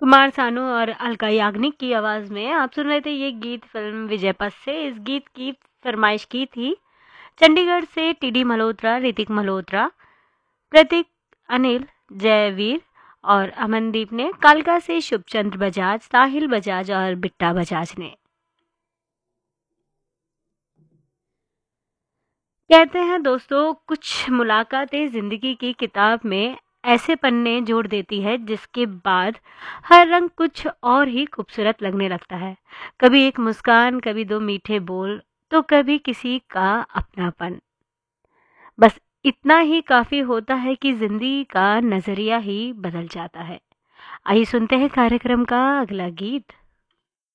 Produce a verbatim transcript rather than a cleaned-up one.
कुमार सानू और अलका याग्निक की आवाज़ में आप सुन रहे थे ये गीत फिल्म विजयपथ से। इस गीत की फरमाइश की थी चंडीगढ़ से टीडी मल्होत्रा, ऋतिक मल्होत्रा, प्रतीक, अनिल, जयवीर और अमनदीप ने। कालका से शुभचंद्र बजाज, साहिल बजाज और बिट्टा बजाज ने। कहते हैं दोस्तों, कुछ मुलाकातें जिंदगी की किताब में ऐसे पन्ने जोड़ देती है जिसके बाद हर रंग कुछ और ही खूबसूरत लगने लगता है। कभी एक मुस्कान, कभी दो मीठे बोल, तो कभी किसी का अपनापन। बस इतना ही काफी होता है कि जिंदगी का नजरिया ही बदल जाता है। आइए सुनते हैं कार्यक्रम का अगला गीत।